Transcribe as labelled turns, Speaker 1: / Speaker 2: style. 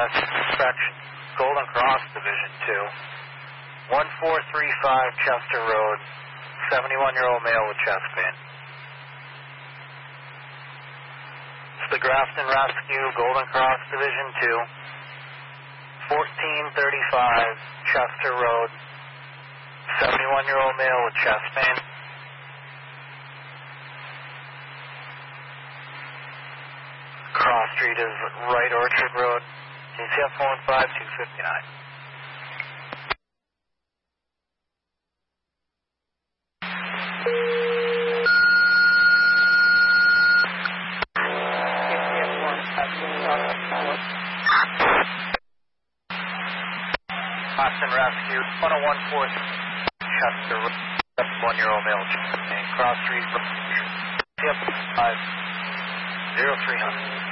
Speaker 1: inspection, Golden Cross Division 2, 1435 Chester Road, 71-year-old male with chest pain. It's the Grafton Rescue, Golden Cross Division 2, 1435 Chester Road, 71-year-old male with chest pain. Cross Street is right Orchard Road. TCF 15259. Boston Rescue, 1014 Chester Road, 71-year-old male chest pain. Cross Street, TCF 50300.